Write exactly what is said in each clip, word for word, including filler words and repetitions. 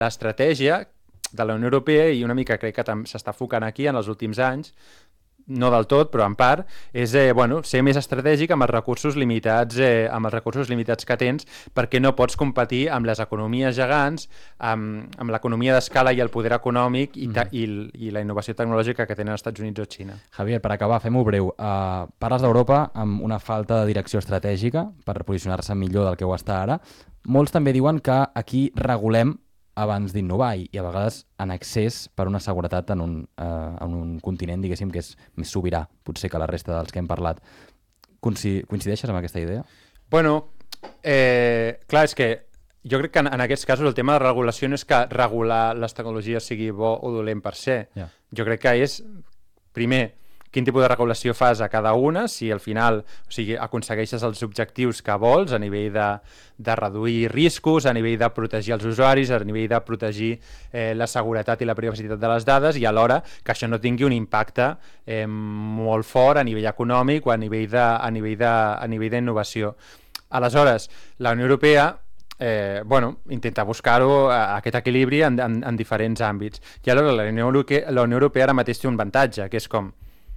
L'estratègia de la Unió Europea, i una mica crec que s'està focant aquí en els últims anys, no del tot, però en part, és eh, bueno, ser més estratègic amb els recursos limitats eh, amb els recursos limitats que tens, perquè no pots competir amb les economies gegants, amb, amb l'economia d'escala i el poder econòmic i, ta, i, i la innovació tecnològica que tenen els Estats Units o Xina. Javier, per acabar, fem-ho breu. Uh, parles d'Europa amb una falta de direcció estratègica per posicionar-se millor del que ho està ara. Molts també diuen que aquí regulem abans d'innovar i, i a vegades en excés per una seguretat en un, eh, en un continent, diguéssim, que és més sobirà, potser que la resta dels que hem parlat. Coincideixes amb aquesta idea? Bueno, eh, clar, és que jo crec que en, en aquests casos el tema de regulació no és que regular les tecnologies sigui bo o dolent per se. Yeah. Jo crec que és, primer, quin tipus de regulació fas a cada una, si al final o sigui, aconsegueixes els objectius que vols a nivell de, de reduir riscos, a nivell de protegir els usuaris, a nivell de protegir eh, la seguretat i la privacitat de les dades i alhora que això no tingui un impacte eh, molt fort a nivell econòmic o a nivell de, a nivell de, a nivell d'innovació. Aleshores, la Unió Europea Eh, bueno, intenta buscar-ho, aquest equilibri en, en, en diferents àmbits. I alhora la Unió Europea, la Unió Europea ara mateix té un avantatge, que és com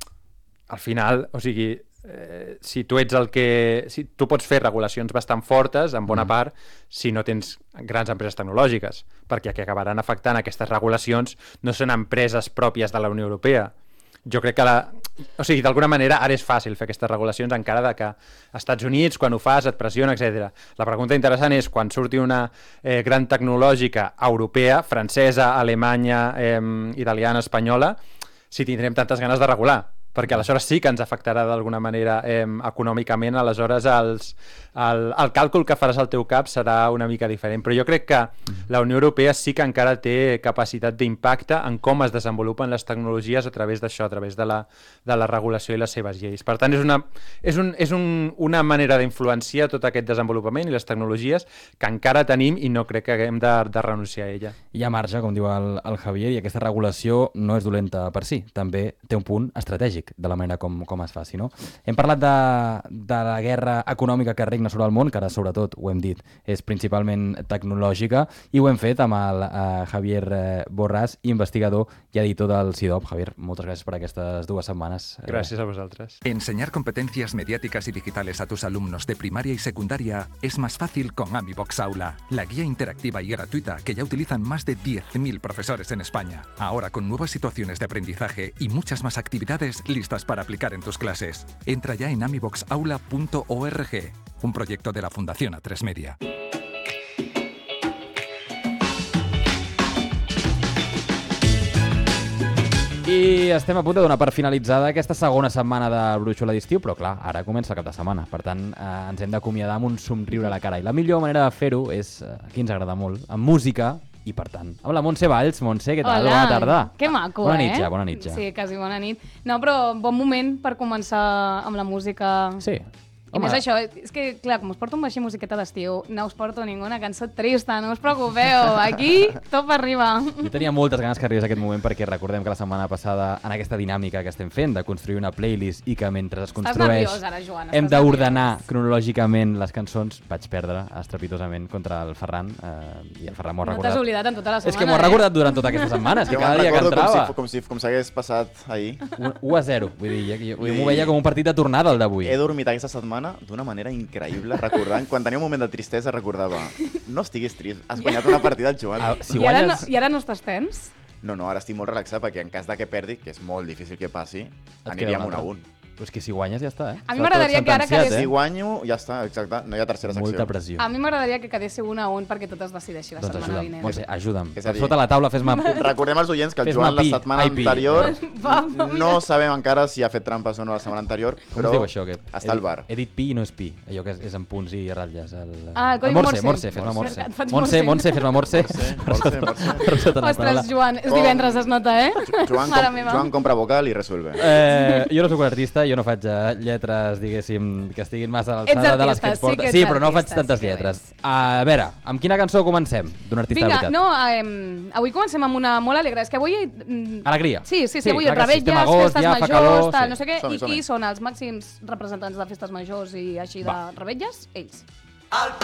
al final, o sigui, eh, si tu ets el que... Si, tu pots fer regulacions bastant fortes, en bona mm. part, si no tens grans empreses tecnològiques, perquè que acabaran afectant aquestes regulacions no són empreses pròpies de la Unió Europea. Jo crec que la... O sigui, d'alguna manera ara és fàcil fer aquestes regulacions encara de que als Estats Units, quan ho fas, et pressiona, etcètera. La pregunta interessant és quan surti una eh, gran tecnològica europea, francesa, alemanya, eh, italiana, espanyola, si tindrem tantes ganes de regular. Perquè aleshores sí que ens afectarà d'alguna manera eh, econòmicament, aleshores els, el, el càlcul que faràs al teu cap serà una mica diferent. Però jo crec que la Unió Europea sí que encara té capacitat d'impacte en com es desenvolupen les tecnologies a través d'això, a través de la, de la regulació i les seves lleis. Per tant, és una, és un, és un, una manera d'influenciar tot aquest desenvolupament i les tecnologies que encara tenim i no crec que haguem de, de renunciar a ella. Hi ha marge, com diu el, el Javier, i aquesta regulació no és dolenta per si, també té un punt estratègic de la manera com, com es faci, no? Hem parlat de, de la guerra econòmica que regna sobre el món, que ara sobretot, ho hem dit, és principalment tecnològica, i ho hem fet amb el uh, Javier uh, Borràs, investigador i editor del CIDOB. Javier, moltes gràcies per aquestes dues setmanes. Gràcies a vosaltres. Enseñar competencias mediáticas y digitales a tus alumnos de primaria y secundaria es más fácil con AmiBox Aula, la guía interactiva y gratuita que ya utilizan más de diez mil profesores en España. Ahora con nuevas situaciones de aprendizaje y muchas más actividades listas para aplicar en tus clases. Entra ya en amibox aula punto org, un proyecto de la Fundación A tres Media. I estem a punt de donar per finalitzada aquesta segona setmana de Brúixola d'estiu, però clar, ara comença el cap de setmana, per tant eh, ens hem d'acomiadar amb un somriure a la cara. I la millor manera de fer-ho és, eh, aquí ens agrada molt, amb música, i per tant, amb la Montse Valls. Montse, què tal? Hola. Bona tarda. Que maco, bona eh? Nit ja, bona nit ja. Sí, quasi bona nit. No, però bon moment per començar amb la música. Sí. I més això, és que, clar, com us porto una així musiqueta d'estiu, no us porto ninguna cançó trista, no us preocupeu, aquí tot per arribar. Jo tenia moltes ganes que arribés aquest moment perquè recordem que la setmana passada, en aquesta dinàmica que estem fent, de construir una playlist i que mentre es construeix nerviós, ara, Joan, hem d'ordenar cronològicament les cançons, vaig perdre estrepitosament contra el Ferran, eh, i el Ferran m'ho ha No recordat. t'has oblidat en tota la setmana, És que m'ho ha eh? recordat durant tota aquesta setmana, és que Jo cada me'n dia que recordo entrava... com si, com si, com s'hagués passat ahir. u a zero, vull dir, jo, jo m'ho veia com un partit de tornada el d'avui. He dormit aquesta setmana d'una manera increïble, recordant, quan tenia un moment de tristesa recordava, no estiguis trist, has guanyat una partida al Joan. Ah, si I, ara no, guanyes... I ara no estàs tens? No, no, ara estic molt relaxat perquè en cas de que perdi, que és molt difícil que passi, queda aniríem un un a altre. un. Però és que si guanyes ja està, eh? A mi Està m'agradaria tot que ara sentenciat, quedés- Si guanyo, ja està, exacte, no hi ha tercera secció. Molta pressió. A mi m'agradaria que quedéssiu un a un perquè tot es decideixi la Doncs setmana ajuda'm, vinent. Montse, ajuda'm. És a Per dir- sota la taula fes-me... Recordem als oients que el Fes-me Joan la pi, setmana ai, pi. anterior Va, va, no sabem encara si ha fet trampes o no la setmana anterior, Com però es diu això? Que està al bar. He dit pi i no és pi, allò que és, és en punts i ratlles. El, Ah, el codi Morse. Morse. Morse, fes-me Morse. Et faig Morse, Morse. Morse, fes-me Morse. Morse, Morse. Per sota la taula. Ostres, Joan, és Com- divendres, es nota, eh? Joan, Mare com, meva. Joan compra vocal i resuelve. Eh, jo no sóc un artista, jo no faig eh, lletres, diguéssim, que estiguin massa a l'alçada Ets de les que artista, ens porta. sí que ets Sí, però no faig artista, tantes sí que ho lletres. A veure, amb quina cançó comencem? D'un artista de Vinga, veritat. no, eh, avui comencem amb una molt alegre. És que avui... mm, Alegria. Sí, sí, sí, Sí, avui clar que sí, estem a revetlles, agost, festes ja fa majors, calor, tal, sí. no sé què. Som-hi, I qui som-hi. són els màxims representants de festes majors i així de Va. revetlles? Ells. Al